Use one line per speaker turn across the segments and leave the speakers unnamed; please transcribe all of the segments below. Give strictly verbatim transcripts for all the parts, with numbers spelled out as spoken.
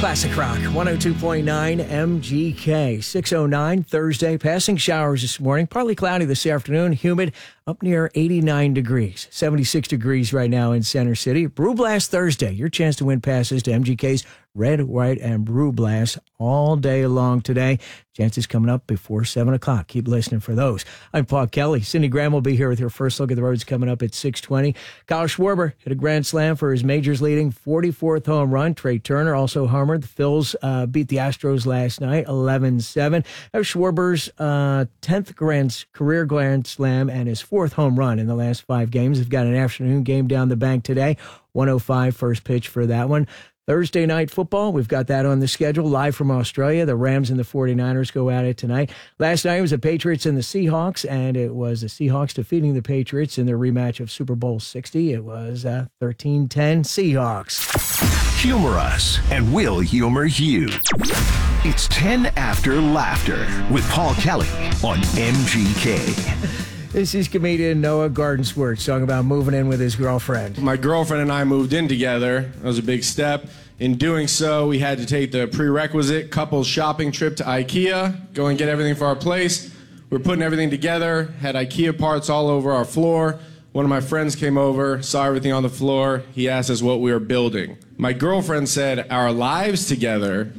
Classic Rock, one oh two point nine M G K, six oh nine, Thursday. Passing showers this morning, partly cloudy this afternoon, humid, up near eighty-nine degrees. seventy-six degrees right now in Center City. Brew Blast Thursday, your chance to win passes to M G K's Red, White, and Brew Blast all day long today. Chances coming up before seven o'clock. Keep listening for those. I'm Paul Kelly. Cindy Graham will be here with her first look at the roads coming up at six twenty. Kyle Schwarber hit a grand slam for his majors leading forty-fourth home run. Trey Turner also homered. The Phils uh, beat the Astros last night, eleven seven. That was Schwarber's uh, tenth grand, career grand slam and his fourth home run in the last five games. They've got an afternoon game down the bank today. one oh five first pitch for that one. Thursday night football, we've got that on the schedule. Live from Australia, the Rams and the forty-niners go at it tonight. Last night it was the Patriots and the Seahawks, and it was the Seahawks defeating the Patriots in their rematch of Super Bowl sixty. It was uh, thirteen ten Seahawks.
Humor us, and we'll humor you. It's ten After Laughter with Paul Kelly on M G K.
This is comedian Noah Gardensworth talking about moving in with his girlfriend.
My girlfriend and I moved in together. That was a big step. In doing so, we had to take the prerequisite couples shopping trip to IKEA, go and get everything for our place. We were putting everything together, had IKEA parts all over our floor. One of my friends came over, saw everything on the floor. He asked us what we were building. My girlfriend said, "Our lives together."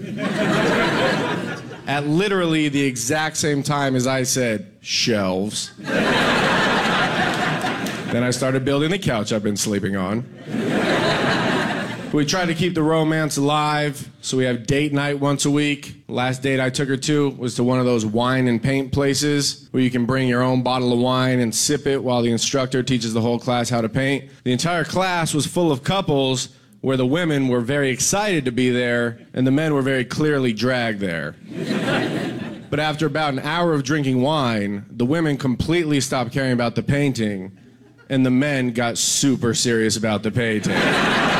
At literally the exact same time as I said, "Shelves." Then I started building the couch I've been sleeping on. We tried to keep the romance alive, so we have date night once a week. Last date I took her to was to one of those wine and paint places where you can bring your own bottle of wine and sip it while the instructor teaches the whole class how to paint. The entire class was full of couples where the women were very excited to be there and the men were very clearly dragged there. But after about an hour of drinking wine, the women completely stopped caring about the painting and the men got super serious about the painting.